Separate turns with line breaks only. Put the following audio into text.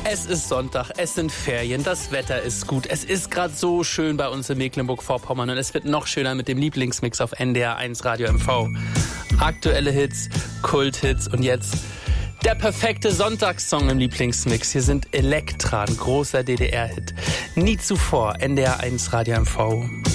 Es ist Sonntag, es sind Ferien, das Wetter ist gut. Es ist gerade so schön bei uns in Mecklenburg-Vorpommern und es wird noch schöner mit dem Lieblingsmix auf NDR 1 Radio MV. Aktuelle Hits, Kulthits und jetzt der perfekte Sonntagssong im Lieblingsmix. Hier sind Elektra, ein großer DDR-Hit. Nie zuvor, NDR 1 Radio MV.